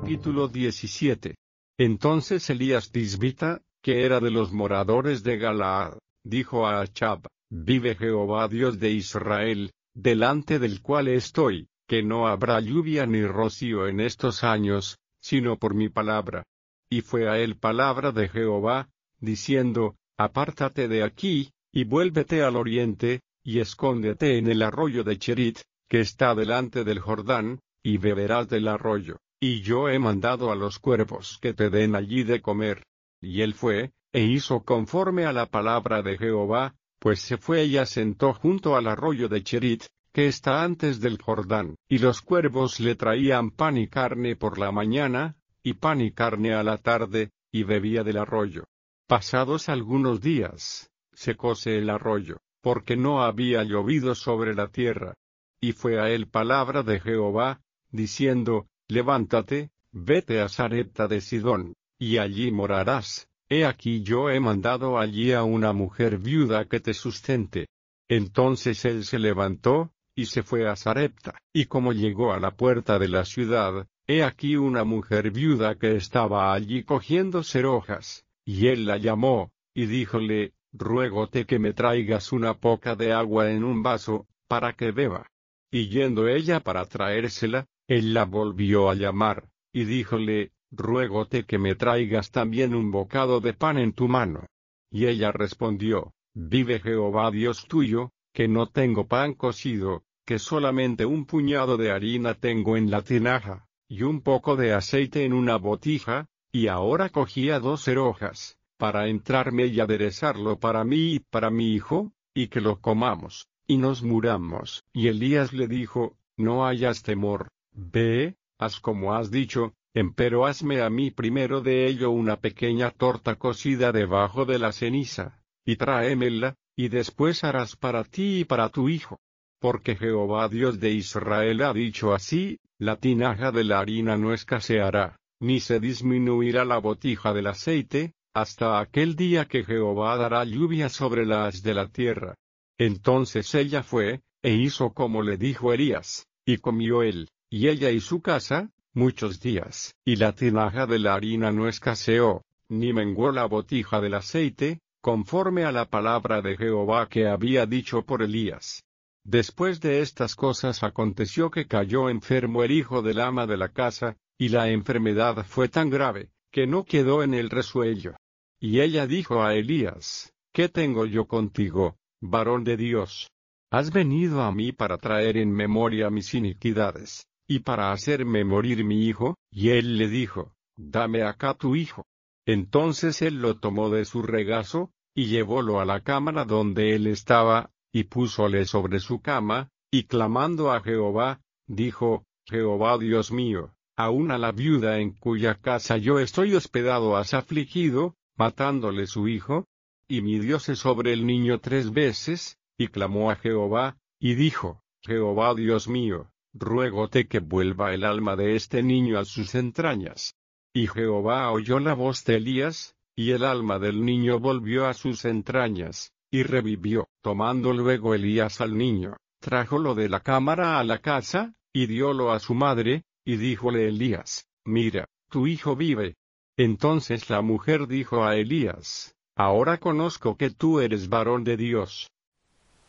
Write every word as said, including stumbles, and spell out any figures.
Capítulo diecisiete. Entonces Elías Tisbita, que era de los moradores de Galaad, dijo a Achab: Vive Jehová Dios de Israel, delante del cual estoy, que no habrá lluvia ni rocío en estos años, sino por mi palabra. Y fue a él palabra de Jehová, diciendo: Apártate de aquí, y vuélvete al oriente, y escóndete en el arroyo de Cherit, que está delante del Jordán, y beberás del arroyo, y yo he mandado a los cuervos que te den allí de comer. Y él fue, e hizo conforme a la palabra de Jehová, pues se fue y asentó junto al arroyo de Cherit, que está antes del Jordán, y los cuervos le traían pan y carne por la mañana, y pan y carne a la tarde, y bebía del arroyo. Pasados algunos días, secóse el arroyo, porque no había llovido sobre la tierra. Y fue a él palabra de Jehová, diciendo: Levántate, vete a Sarepta de Sidón, y allí morarás. He aquí yo he mandado allí a una mujer viuda que te sustente. Entonces él se levantó, y se fue a Sarepta, y como llegó a la puerta de la ciudad, he aquí una mujer viuda que estaba allí cogiendo cerojas, y él la llamó, y díjole: Ruégote que me traigas una poca de agua en un vaso, para que beba. Y yendo ella para traérsela, él la volvió a llamar, y díjole: Ruégote que me traigas también un bocado de pan en tu mano. Y ella respondió: Vive Jehová Dios tuyo, que no tengo pan cocido, que solamente un puñado de harina tengo en la tinaja, y un poco de aceite en una botija, y ahora cogía dos cerojas, para entrarme y aderezarlo para mí y para mi hijo, y que lo comamos, y nos muramos. Y Elías le dijo: No hayas temor, ve, haz como has dicho, empero hazme a mí primero de ello una pequeña torta cocida debajo de la ceniza, y tráemela, y después harás para ti y para tu hijo. Porque Jehová Dios de Israel ha dicho así: la tinaja de la harina no escaseará, ni se disminuirá la botija del aceite, hasta aquel día que Jehová dará lluvia sobre la haz de la tierra. Entonces ella fue, e hizo como le dijo Elías, y comió él, y ella y su casa, muchos días. Y la tinaja de la harina no escaseó, ni menguó la botija del aceite, conforme a la palabra de Jehová que había dicho por Elías. Después de estas cosas aconteció que cayó enfermo el hijo del ama de la casa, y la enfermedad fue tan grave, que no quedó en el resuello. Y ella dijo a Elías: ¿Qué tengo yo contigo, varón de Dios? ¿Has venido a mí para traer en memoria mis iniquidades, y para hacerme morir mi hijo? Y él le dijo: Dame acá tu hijo. Entonces él lo tomó de su regazo, y llevólo a la cámara donde él estaba, y púsole sobre su cama, y clamando a Jehová, dijo: Jehová Dios mío, aun a la viuda en cuya casa yo estoy hospedado has afligido, matándole su hijo. Y midióse sobre el niño tres veces, y clamó a Jehová, y dijo: Jehová Dios mío, ruégote que vuelva el alma de este niño a sus entrañas. Y Jehová oyó la voz de Elías, y el alma del niño volvió a sus entrañas, y revivió. Tomando luego Elías al niño, trájolo de la cámara a la casa, y diólo a su madre, y díjole Elías: Mira, tu hijo vive. Entonces la mujer dijo a Elías: Ahora conozco que tú eres varón de Dios,